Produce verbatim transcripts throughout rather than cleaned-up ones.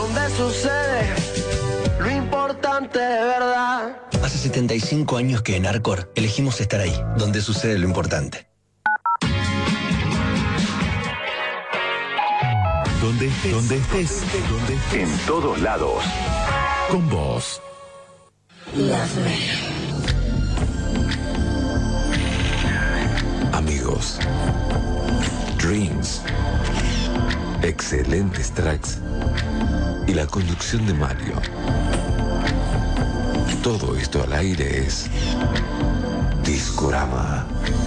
donde sucede lo importante de verdad. Hace setenta y cinco años que en Arcor elegimos estar ahí, donde sucede lo importante. Donde estés, donde estés, donde estés. En todos lados. Con vos. Amigos. Dreams. Excelentes tracks. Y la conducción de Mario. Todo esto al aire es Discorama.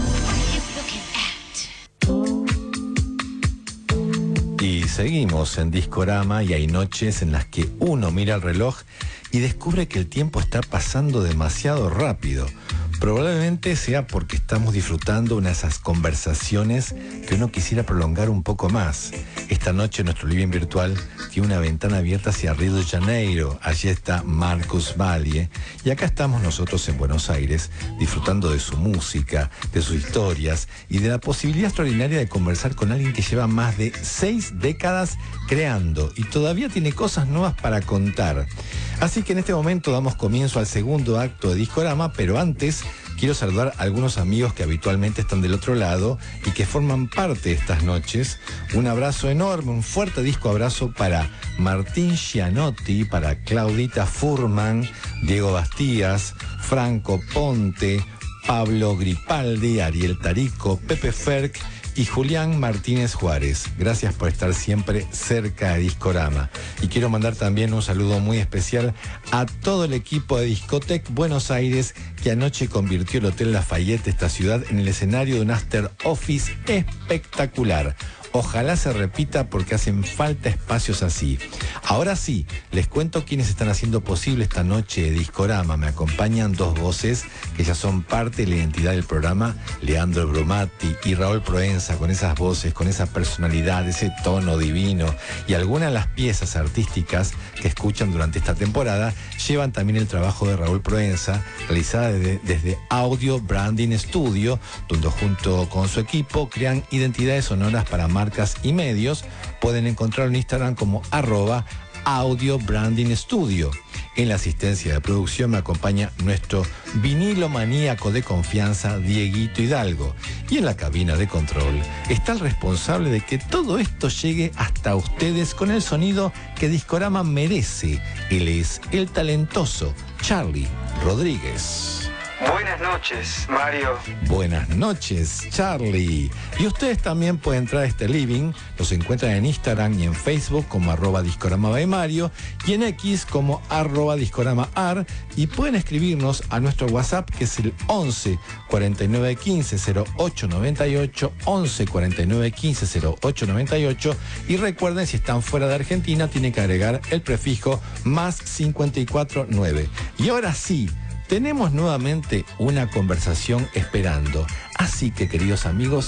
Y seguimos en Discorama y hay noches en las que uno mira el reloj y descubre que el tiempo está pasando demasiado rápido. Probablemente sea porque estamos disfrutando una de esas conversaciones que uno quisiera prolongar un poco más. Esta noche nuestro living virtual tiene una ventana abierta hacia Río de Janeiro. Allí está Marcos Valle. Y acá estamos nosotros en Buenos Aires, disfrutando de su música, de sus historias y de la posibilidad extraordinaria de conversar con alguien que lleva más de seis décadas creando y todavía tiene cosas nuevas para contar. Así que en este momento damos comienzo al segundo acto de Discorama, pero antes quiero saludar a algunos amigos que habitualmente están del otro lado y que forman parte de estas noches. Un abrazo enorme, un fuerte disco abrazo para Martín Gianotti, para Claudita Furman, Diego Bastías, Franco Ponte, Pablo Gripaldi, Ariel Tarico, Pepe Ferc y Julián Martínez Juárez. Gracias por estar siempre cerca de Discorama. Y quiero mandar también un saludo muy especial a todo el equipo de Discotec Buenos Aires, que anoche convirtió el Hotel Lafayette de esta ciudad en el escenario de un after office espectacular. Ojalá se repita porque hacen falta espacios así. Ahora sí, les cuento quiénes están haciendo posible esta noche de Discorama. Me acompañan dos voces que ya son parte de la identidad del programa, Leandro Brumati y Raúl Proenza, con esas voces, con esa personalidad, ese tono divino. Y algunas de las piezas artísticas que escuchan durante esta temporada llevan también el trabajo de Raúl Proenza, realizada desde, desde Audio Branding Studio, donde junto con su equipo crean identidades sonoras para marcas y medios. Pueden encontrarlo en Instagram como arroba Audio Branding Studio. En la asistencia de producción me acompaña nuestro vinilo maníaco de confianza, Dieguito Hidalgo. Y en la cabina de control está el responsable de que todo esto llegue hasta ustedes con el sonido que Discorama merece. Él es el talentoso Charlie Rodríguez. Buenas noches, Mario. Buenas noches, Charlie. Y ustedes también pueden entrar a este living. Los encuentran en Instagram y en Facebook como arroba Discorama by Mario y en X como arroba Discorama Ar. Y pueden escribirnos a nuestro WhatsApp, que es el once cuarenta y nueve quince cero ocho noventa y ocho, once cuarenta y nueve quince cero ocho noventa y ocho. Y recuerden, si están fuera de Argentina, tienen que agregar el prefijo más cincuenta y cuatro nueve. Y ahora sí, tenemos nuevamente una conversación esperando. Así que, queridos amigos,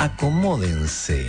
acomódense.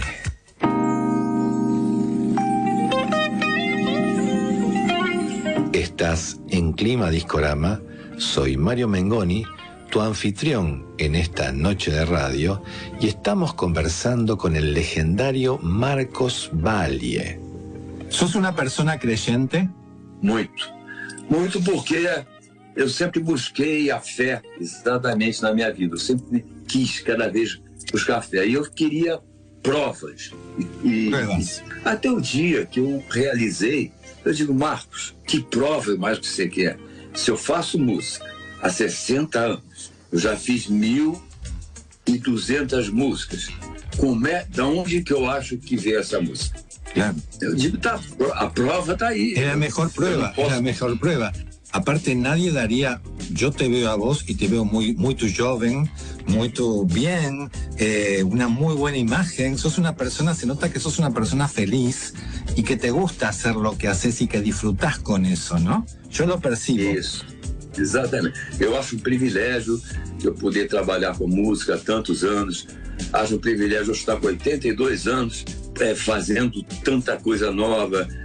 Estás en Clima Discorama. Soy Mario Mengoni, tu anfitrión en esta noche de radio, y estamos conversando con el legendario Marcos Valle. ¿Sos una persona creyente? Muito. Muito porque eu sempre busquei a fé exatamente na minha vida. Eu sempre quis cada vez buscar a fé. E eu queria provas. E, e até o dia que eu realizei, eu digo, Marcos, que prova mais que você quer? Se eu faço música há sessenta anos, eu já fiz mil e duzentas músicas. Como é, de onde que eu acho que veio essa música? Claro. Eu digo, tá, a prova está ahí. Es la mejor prueba, es la mejor prueba. Aparte, nadie daría, yo te veo a vos y te veo muy, muy tu joven, muy tu bien, eh, una muy buena imagen. Sos una persona, se nota que sos una persona feliz y que te gusta hacer lo que haces y que disfrutás con eso, ¿no? Yo lo percibo. Isso, exatamente. Eu acho um privilégio eu poder trabalhar com música há tantos anos. Acho um privilégio eu estar com oitenta e dois anos, é, fazendo tanta coisa nova,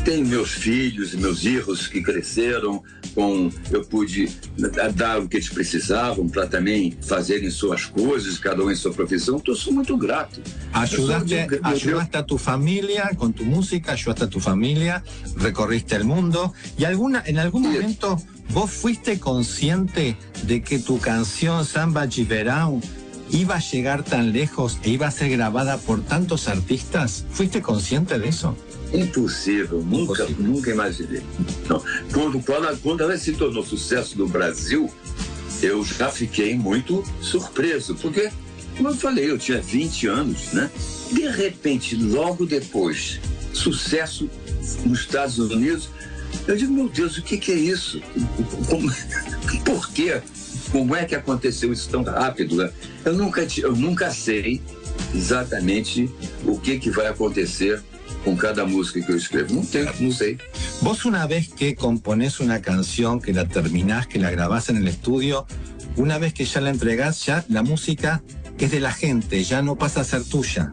tenho meus filhos e meus irmãos que cresceram com... Eu pude dar o que eles precisavam para também fazerem suas coisas, cada um em sua profissão. Então, eu sou muito grato. Ayudaste, Meu ayudaste a tu familia con tu música, ayudaste a tu familia, recorriste el mundo. ¿Y alguna, en algún Sí. momento vos fuiste consciente de que tu canción Samba de Verão iba a llegar tan lejos e iba a ser grabada por tantos artistas? ¿Fuiste consciente de eso? Impossível, nunca, Impossível. nunca imaginei. Não. Quando, quando, quando ela se tornou sucesso no Brasil, eu já fiquei muito surpreso, porque, como eu falei, eu tinha vinte anos, né? De repente, logo depois, sucesso nos Estados Unidos, eu digo, meu Deus, o que, que é isso? Como, por quê? Como é que aconteceu isso tão rápido? Né? Eu nunca, eu nunca sei exatamente o que, que vai acontecer con cada música que yo escribo. No, tengo, no sé. Vos una vez que componés una canción, que la terminás, que la grabás en el estudio, una vez que ya la entregás, ya la música es de la gente, ya no pasa a ser tuya.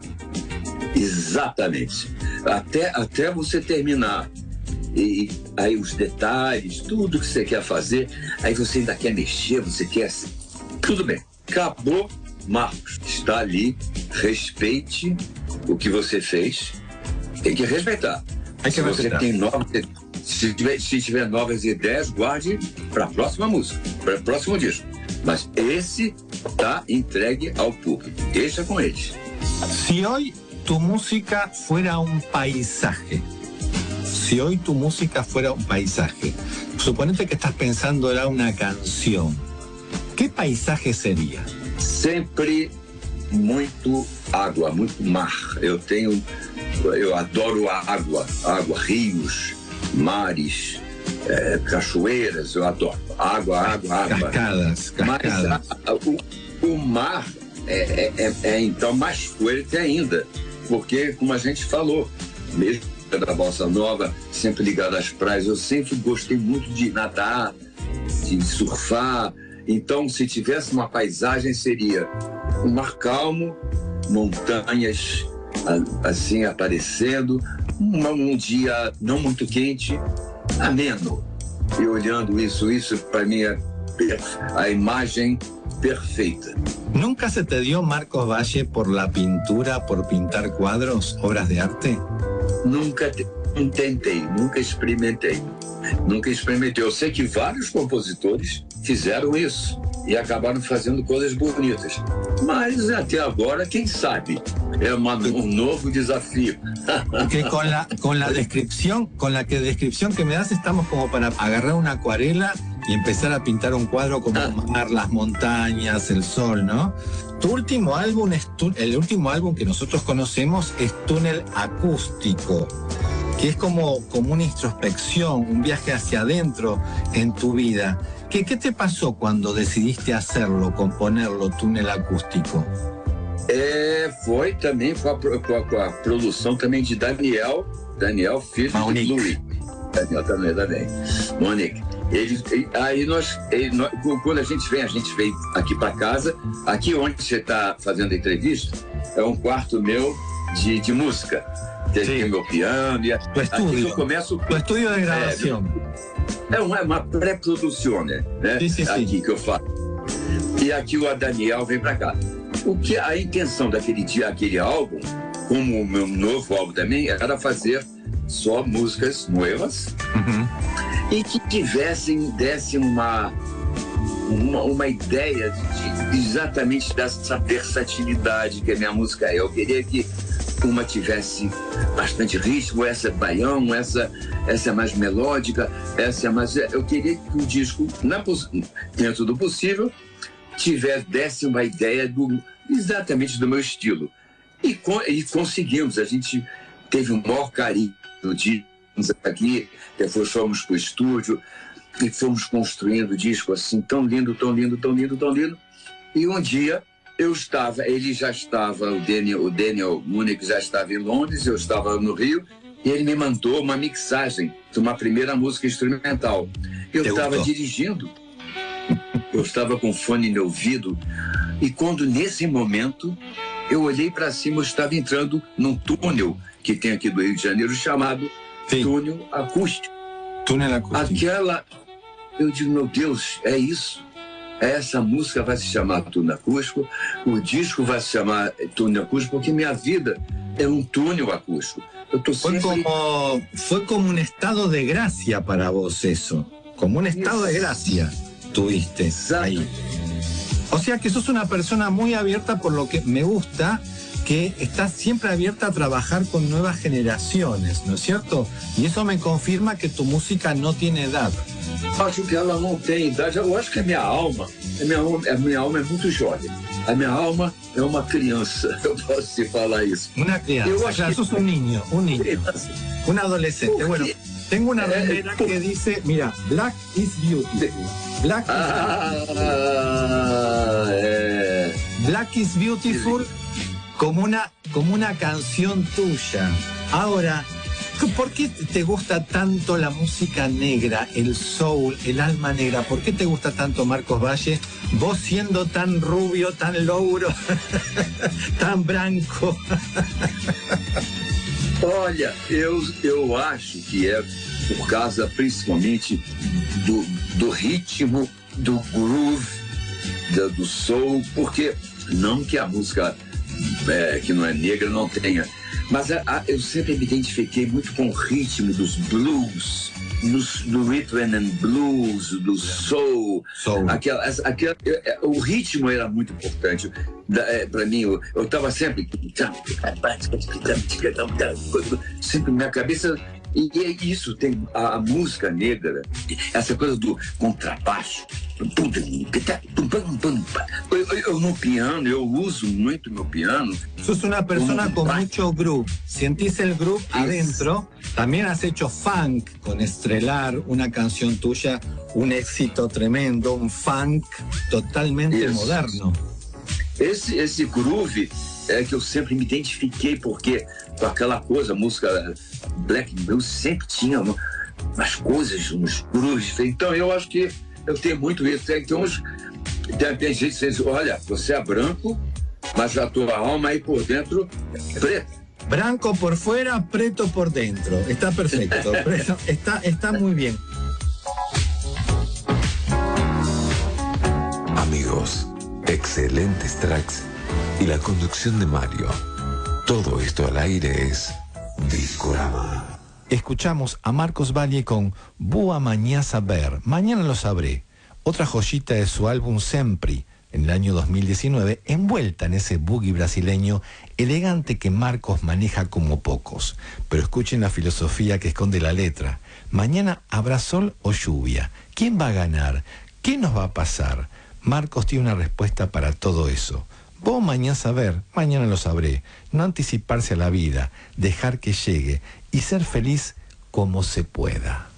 Exatamente. Até, até você terminar. E aí os detalhes, tudo que você quer fazer, aí você ainda quer mexer, você quer... Tudo bem. Acabou, Marcos. Está ali, respeite o que você fez. Tem que respeitar. Hay que se você respetar. tem novas, se tiver, se tiver novas ideias, guarde para a próxima música, para o próximo disco. Mas esse está entregue ao público. Deixa com eles. Si hoy tu música fuera un paisaje, si hoy tu música fuera un paisaje, suponete que estás pensando en una canción, ¿qué paisaje sería? Sempre muito água, muito mar. Eu tenho, eu adoro a água, água, rios, mares, é, cachoeiras, eu adoro. Água, água, água. Cascadas, cascadas. Mas a, a, o, o mar é, é, é então mais forte ainda, porque, como a gente falou, mesmo da Bossa Nova, sempre ligado às praias, eu sempre gostei muito de nadar, de surfar. Então, se tivesse uma paisagem, seria um mar calmo, montanhas assim aparecendo, um, um dia não muito quente, ameno. E olhando isso, isso para mim é a imagem perfeita. ¿Nunca se te dio, Marcos Valle, por la pintura, por pintar cuadros, obras de arte? Nunca te, tentei, nunca experimentei. Nunca experimentei. Eu sei que vários compositores fizeram isso e acabaram fazendo coisas bonitas. Mas até agora, quem sabe? É uma, um novo desafio. Que con la, con la descripción, con la que descripción que me das, estamos como para agarrar una acuarela y empezar a pintar un cuadro como el mar, las montañas, el sol, ¿no? Tu último álbum, es tu, el último álbum que nosotros conocemos es Túnel Acústico, que es como, como una introspección, un viaje hacia adentro en tu vida. ¿Qué, qué te pasó cuando decidiste hacerlo, componerlo, Túnel Acústico? É, foi também com a, com, a, com a produção também de Daniel, Daniel, filho Monique. de Louis. Daniel também, também. Monique. Ele, ele, aí nós, ele, nós, quando a gente vem, a gente vem aqui para casa, aqui onde você está fazendo a entrevista, é um quarto meu de, de música. Tem aqui meu piano, e a, Tu aqui que estudio, eu começo... tu estudio de grabación. É uma, uma pré-produção, né? Sim, sim, sim. Aqui que eu faço. E aqui o Daniel vem para cá. O que a intenção daquele dia, aquele álbum, como o meu novo álbum também, era fazer só músicas novas Uhum. e que tivessem, dessem uma, uma, uma ideia de, de exatamente dessa versatilidade que a minha música é. Eu queria que uma tivesse bastante ritmo, essa é baião, essa, essa é mais melódica, essa é mais... Eu queria que o disco, na, dentro do possível, tivesse, desse uma ideia do, exatamente do meu estilo. E, com, e conseguimos, a gente teve um maior carinho no disco aqui, depois fomos para o estúdio e fomos construindo o disco assim, tão lindo, tão lindo, tão lindo, tão lindo. E um dia eu estava, ele já estava, o Daniel, o Daniel Munick já estava em Londres, eu estava no Rio, e ele me mandou uma mixagem de uma primeira música instrumental. Eu estava dirigindo, eu estava com fone no ouvido, e quando nesse momento eu olhei para cima, eu estava entrando num túnel que tem aqui do Rio de Janeiro chamado sí. túnel acústico. Túnel acústico. Aquela, eu digo, meu Deus, é isso. Essa música vai se chamar túnel acústico, o disco vai se chamar túnel acústico, porque minha vida é um túnel acústico. Eu tô Fue sempre... como, fue como un estado de gracia para vos eso. Como un estado de gracia tuviste ahí. O sea que sos una persona muy abierta, por lo que me gusta, que estás siempre abierta a trabajar con nuevas generaciones, ¿no es cierto? Y eso me confirma que tu música no tiene edad. Acho que ela não tem idade. Eu acho que a minha alma, a minha alma, a minha alma é muito jovem. A minha alma é uma criança. Eu posso te falar isso. Una crianza. Eu O acho sea, que... sos un niño, un niño, un adolescente. Bueno, tengo una remera Eh, que dice, mira, Black is beautiful. Black is Ah, é... Black is beautiful como una, como una canción tuya. Ahora, ¿por qué te gusta tanto la música negra, el soul, el alma negra? ¿Por qué te gusta tanto Marcos Valle? Vos siendo tan rubio, tan louro, tan branco. Olha, eu, eu acho que é por causa principalmente do, do ritmo, do groove, do, do soul, porque não que a música é, que não é negra não tenha, mas a, a, eu sempre me identifiquei muito com o ritmo dos blues, nos, do rhythm and blues, do soul. Soul. Aquela, aquela, o ritmo era muito importante para mim. Eu estava sempre sempre na minha cabeça. E é isso, tem a, a música negra, essa coisa do contrabaixo. Eu, eu, eu no piano, eu uso muito meu piano. Sos una persona con mucho groove. Sentís el groove adentro. También has hecho funk con Estrelar, una canción tuya, un éxito tremendo, un funk totalmente Isso. moderno. Esse, esse groove é que eu sempre me identifiquei, porque com aquela coisa, a música black blues sempre tinha umas coisas, uns grooves. Então eu acho que eu tenho muito isso. Tem, tem, uns, tem, tem gente que diz, olha, você é branco, mas a tua alma aí por dentro é preta. Branco por fuera, preto por dentro. Está perfecto. está, está muy bien. Amigos, excelentes tracks y la conducción de Mario. Todo esto al aire es Discorama. Escuchamos a Marcos Valle con Boa Mañana Saber, Mañana lo sabré, otra joyita de su álbum Sempre, en el año dos mil diecinueve, envuelta en ese boogie brasileño elegante que Marcos maneja como pocos. Pero escuchen la filosofía que esconde la letra. Mañana habrá sol o lluvia. ¿Quién va a ganar? ¿Qué nos va a pasar? Marcos tiene una respuesta para todo eso. Vos mañana saber, mañana lo sabré. No anticiparse a la vida, dejar que llegue y ser feliz como se pueda.